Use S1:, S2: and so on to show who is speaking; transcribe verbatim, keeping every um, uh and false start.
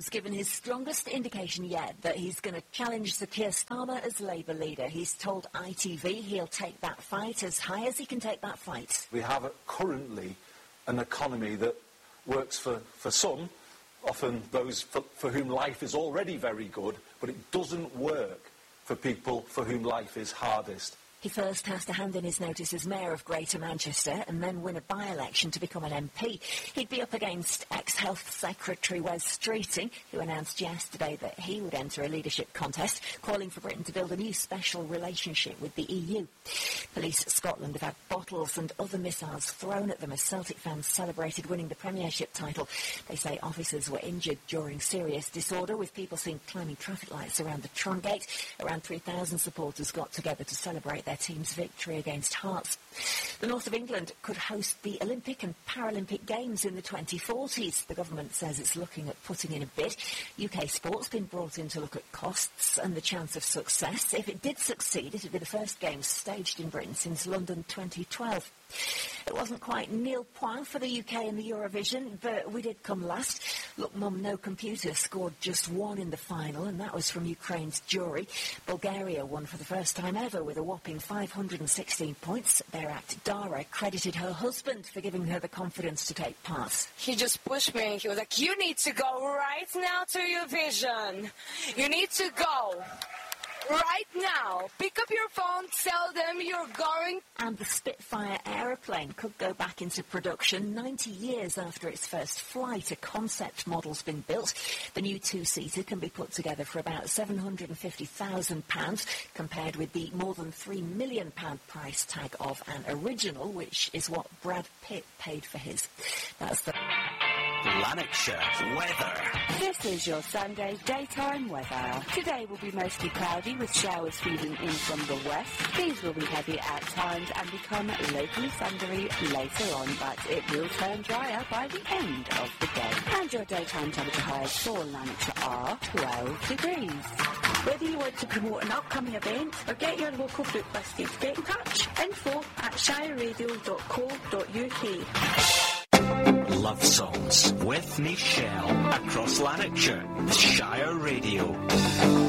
S1: John's given his strongest indication yet that he's going to challenge Sir Keir Starmer as Labour leader. He's told I T V he'll take that fight as high as he can take that fight.
S2: We have currently an economy that works for, for some, often those for, for whom life is already very good, but it doesn't work for people for whom life is hardest.
S1: He first has to hand in his notice as Mayor of Greater Manchester and then win a by-election to become an M P. He'd be up against ex-Health Secretary Wes Streeting, who announced yesterday that he would enter a leadership contest, calling for Britain to build a new special relationship with the E U. Police Scotland have had bottles and other missiles thrown at them as Celtic fans celebrated winning the Premiership title. They say officers were injured during serious disorder, with people seen climbing traffic lights around the Trongate. Around three thousand supporters got together to celebrate their team's victory against Hearts. The north of England could host the Olympic and Paralympic Games in the twenty forties. The government says it's looking at putting in a bid. U K sport's been brought in to look at costs and the chance of success. If it did succeed, it would be the first Games staged in Britain since London twenty twelve. It wasn't quite nil point for the U K in the Eurovision, but we did come last. Look, Mum, No Computer scored just one in the final, and that was from Ukraine's Jury. Bulgaria won for the first time ever with a whopping five hundred sixteen points. Their act, Dara, credited her husband for giving her the confidence to take part.
S3: He just pushed me and he was like, you need to go right now to Eurovision. You need to go. Right now, pick up your phone, tell them you're going.
S1: And the Spitfire aeroplane could go back into production ninety years after its first flight. A concept model's been built. The new two-seater can be put together for about seven hundred fifty thousand pounds, compared with the more than three million pounds price tag of an original, which is what Brad Pitt paid for his. That's the
S4: Lanarkshire weather.
S5: This is your Sunday daytime weather. Today will be mostly cloudy with showers feeding in from the west. These will be heavy at times and become locally thundery later on, but it will turn drier by the end of the day. And your daytime temperature highs for Lanarkshire are twelve degrees. Whether you want to promote an upcoming event or get your local book listed, get in touch. Info at shire radio dot co dot uk.
S4: Love songs with Nichelle across Lanarkshire. Shire Radio.